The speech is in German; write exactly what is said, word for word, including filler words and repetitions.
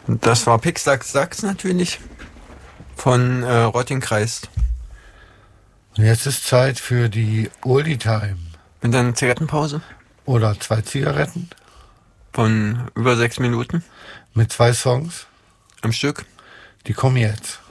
Das war Pick Sachs Sachs natürlich von äh, Rottingkreis. Und jetzt ist Zeit für die Oldie Time. Mit einer Zigarettenpause Oder zwei Zigaretten von über sechs Minuten mit zwei Songs. am Stück. Die kommen jetzt.